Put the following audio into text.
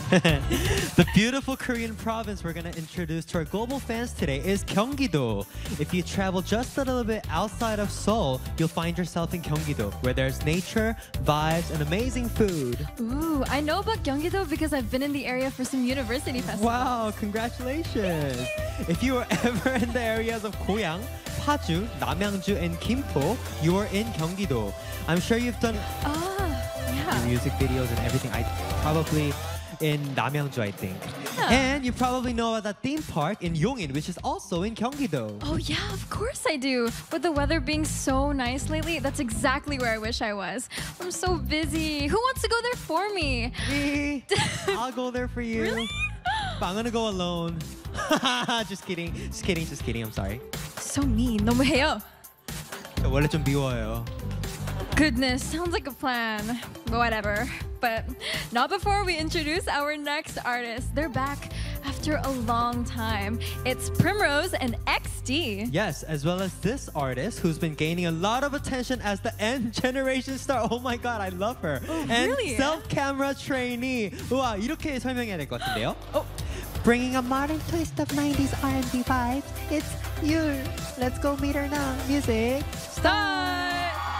The beautiful Korean province we're going to introduce to our global fans today is Gyeonggi-do. If you travel just a little bit outside of Seoul, you'll find yourself in Gyeonggi-do, where there's nature, vibes, and amazing food. Ooh, I know about Gyeonggi-do because I've been in the area for some university festivals. Wow, congratulations! If you were ever in the areas of Goyang, Paju, Namyangju, and Gimpo, you are in Gyeonggi-do. I'm sure you've done Yeah. music videos and everything. I probably in Namyangju, I think. Yeah. And you probably know about that theme park in Yongin, which is also in Gyeonggi-do. Oh yeah, of course I do. With the weather being so nice lately, that's exactly where I wish I was. I'm so busy. Who wants to go there for me? Me, I'll go there for you. Really? But I'm gonna go alone. Just kidding. Just kidding. Just kidding. I'm sorry. So mean. 너무해요. 저 원래 좀 미워요. Goodness, sounds like a plan. Whatever. But not before we introduce our next artist. They're back after a long time. It's Primrose and XD. Yes, as well as this artist who's been gaining a lot of attention as the N generation star. Oh my god, I love her. And really? self-camera trainee. 우와, 이렇게 설명해야 될 것 같은데요? Oh. Bringing a modern twist of 90s R&B vibes. It's you. Let's go meet her now. Music. Start!